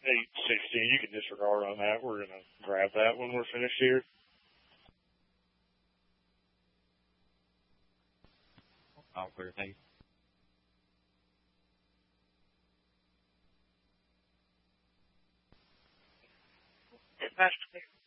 816. You can disregard on that. We're going to grab that when we're finished here. All clear. Thank you. Pastor.